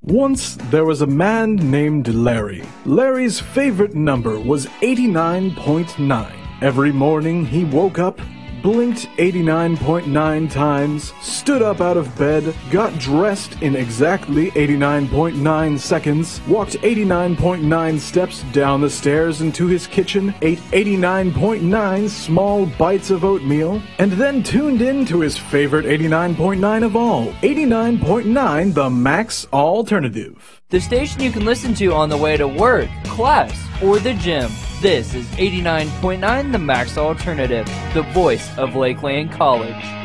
Once there was a man named Larry. Larry's favorite number was 89.9. Every morning he woke up, blinked 89.9 times, stood up out of bed, got dressed in exactly 89.9 seconds, walked 89.9 steps down the stairs into his kitchen, ate 89.9 small bites of oatmeal, and then tuned in to his favorite 89.9 of all, 89.9 The Max Alternative. The station you can listen to on the way to work, class, or the gym. This is 89.9 The Max Alternative, the voice of Lakeland College.